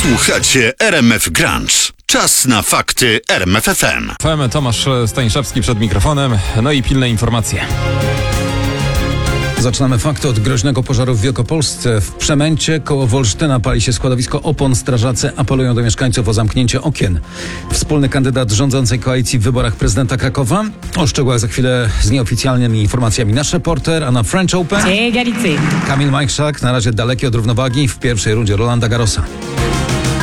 Słuchacie RMF Grunge. Czas na fakty RMF FM. Tomasz Staniszewski przed mikrofonem, no i pilne informacje. Zaczynamy fakty od groźnego pożaru w Wielkopolsce. W Przemęcie koło Wolsztyna pali się składowisko opon. Strażacy apelują do mieszkańców o zamknięcie okien. Wspólny kandydat rządzącej koalicji w wyborach prezydenta Krakowa. O szczegółach za chwilę z nieoficjalnymi informacjami nasz reporter, a na French Open Kamil Majchrzak na razie daleki od równowagi w pierwszej rundzie Rolanda Garrosa.